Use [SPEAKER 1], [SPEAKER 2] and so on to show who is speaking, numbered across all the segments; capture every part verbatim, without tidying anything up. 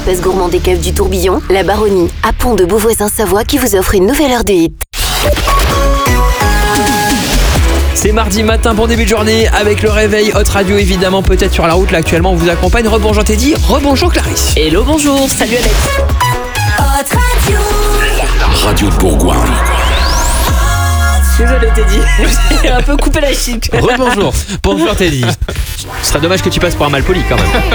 [SPEAKER 1] l'espace gourmand des caves du Tourbillon, la Baronnie, à Pont de Beauvoisin-Savoie qui vous offre une nouvelle heure de hit.
[SPEAKER 2] C'est mardi matin, bon début de journée avec le réveil Hot Radio évidemment, peut-être sur la route là actuellement on vous accompagne. Rebonjour Teddy, rebonjour Clarisse.
[SPEAKER 3] Hello, bonjour, salut Alex.
[SPEAKER 1] Hot Radio.
[SPEAKER 4] La radio de Bourgoin.
[SPEAKER 3] Désolé Teddy, j'ai un peu coupé la chic.
[SPEAKER 2] Rebonjour, bonjour Teddy. Ce serait dommage que tu passes pour un mal poli quand même.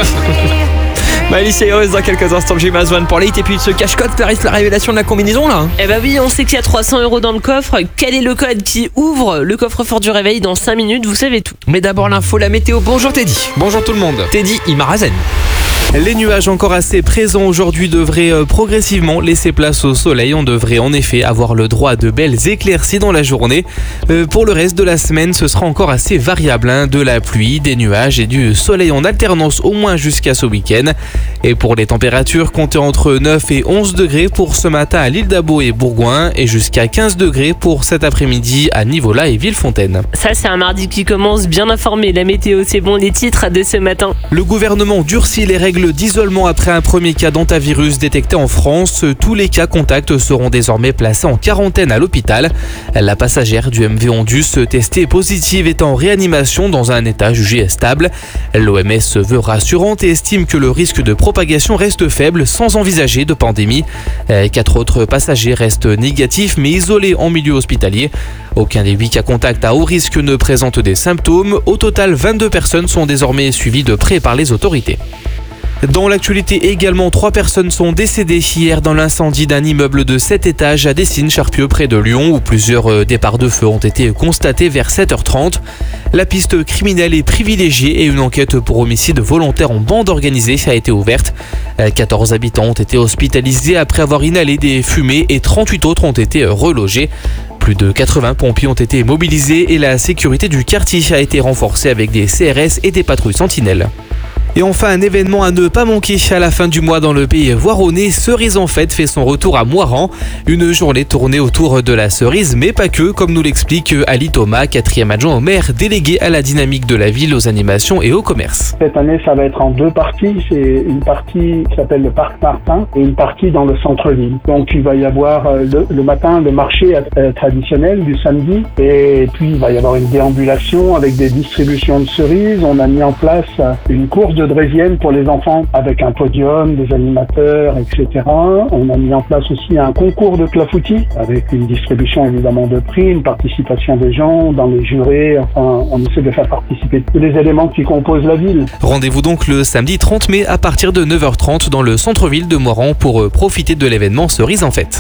[SPEAKER 2] Malice et Rose dans quelques instants, Jim Aswan pour l'hit et puis ce cache-code, Clarisse, la révélation de la combinaison là.
[SPEAKER 3] Eh bah oui, on sait qu'il y a trois cents euros dans le coffre. Quel est le code qui ouvre le coffre-fort du réveil? Dans cinq minutes, vous savez tout.
[SPEAKER 2] Mais d'abord l'info, la météo. Bonjour Teddy.
[SPEAKER 5] Bonjour tout le monde.
[SPEAKER 2] Teddy Imarazen.
[SPEAKER 5] Les nuages encore assez présents aujourd'hui devraient euh, progressivement laisser place au soleil. On devrait en effet avoir le droit à de belles éclaircies dans la journée. Euh, pour le reste de la semaine, ce sera encore assez variable. Hein, de la pluie, des nuages et du soleil en alternance au moins jusqu'à ce week-end. Et pour les températures, comptez entre neuf et onze degrés pour ce matin à l'île d'Abo et Bourgoin et jusqu'à quinze degrés pour cet après-midi à Nivola et Villefontaine.
[SPEAKER 3] Ça, c'est un mardi qui commence bien informé. La météo, c'est bon, les titres de ce matin.
[SPEAKER 5] Le gouvernement durcit les règles d'isolement après un premier cas d'hantavirus détecté en France. Tous les cas contacts seront désormais placés en quarantaine à l'hôpital. La passagère du M V Ondus testée positive est en réanimation dans un état jugé stable. L'O M S se veut rassurante et estime que le risque de propagation reste faible sans envisager de pandémie. Quatre autres passagers restent négatifs mais isolés en milieu hospitalier. Aucun des huit cas contacts à haut risque ne présente des symptômes. Au total, vingt-deux personnes sont désormais suivies de près par les autorités. Dans l'actualité également, trois personnes sont décédées hier dans l'incendie d'un immeuble de sept étages à Dessines-Charpieu près de Lyon où plusieurs départs de feu ont été constatés vers sept heures trente. La piste criminelle est privilégiée et une enquête pour homicide volontaire en bande organisée a été ouverte. quatorze habitants ont été hospitalisés après avoir inhalé des fumées et trente-huit autres ont été relogés. Plus de quatre-vingts pompiers ont été mobilisés et la sécurité du quartier a été renforcée avec des C R S et des patrouilles sentinelles. Et enfin, un événement à ne pas manquer à la fin du mois dans le pays voironnais. Cerise en fête fait son retour à Moirans. Une journée tournée autour de la cerise, mais pas que, comme nous l'explique Ali Thomas, quatrième adjoint au maire, délégué à la dynamique de la ville, aux animations et au commerce.
[SPEAKER 6] Cette année, ça va être en deux parties. C'est une partie qui s'appelle le Parc Martin et une partie dans le centre-ville. Donc il va y avoir le, le matin le marché euh, traditionnel du samedi et puis il va y avoir une déambulation avec des distributions de cerises. On a mis en place une course de draisienne pour les enfants avec un podium, des animateurs, et cetera. On a mis en place aussi un concours de clafoutis avec une distribution évidemment de prix, une participation des gens dans les jurés. Enfin, on essaie de faire participer tous les éléments qui composent la ville.
[SPEAKER 5] Rendez-vous donc le samedi trente mai à partir de neuf heures trente dans le centre-ville de Moirans pour profiter de l'événement Cerise en fête.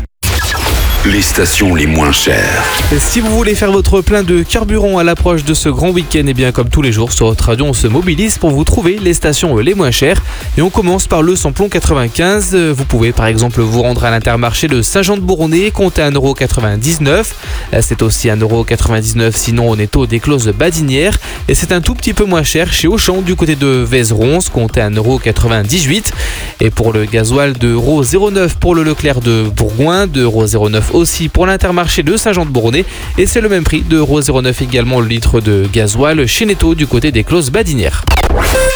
[SPEAKER 4] Les stations les moins chères.
[SPEAKER 5] Si vous voulez faire votre plein de carburant à l'approche de ce grand week-end, et bien comme tous les jours sur Hot Radio, on se mobilise pour vous trouver les stations les moins chères. Et on commence par le samplon quatre-vingt-quinze. Vous pouvez par exemple vous rendre à l'Intermarché de Saint-Jean-de-Bouronnais, comptez un euro quatre-vingt-dix-neuf. C'est aussi un euro quatre-vingt-dix-neuf sinon on est au Déclose Badinière. Et c'est un tout petit peu moins cher chez Auchan du côté de Vézeron, comptez un euro quatre-vingt-dix-huit. Et pour le gasoil, deux euros zéro neuf pour le Leclerc de Bourgoin, deux euros zéro neuf aussi pour l'Intermarché de Saint-Jean-de-Bouronnais et c'est le même prix, deux euros zéro neuf également le litre de gasoil chez Netto du côté des Closes Badinières.